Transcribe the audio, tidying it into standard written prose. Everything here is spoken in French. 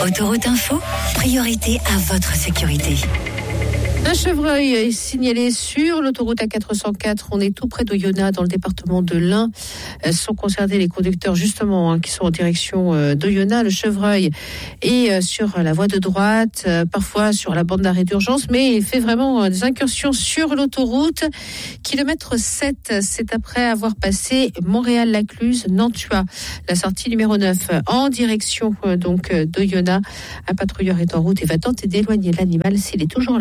Autoroute Info, priorité à votre sécurité. Un chevreuil est signalé sur l'autoroute A404. On est tout près d'Oyonnax, dans le département de l'Ain. Sont concernés les conducteurs, justement, qui sont en direction d'Oyonnax. Le chevreuil est sur la voie de droite, parfois sur la bande d'arrêt d'urgence, mais il fait vraiment des incursions sur l'autoroute. Kilomètre 7, c'est après avoir passé Montréal-Lacluse, Nantua. La sortie numéro 9, en direction donc d'Oyonnax. Un patrouilleur est en route et va tenter d'éloigner l'animal s'il est toujours là.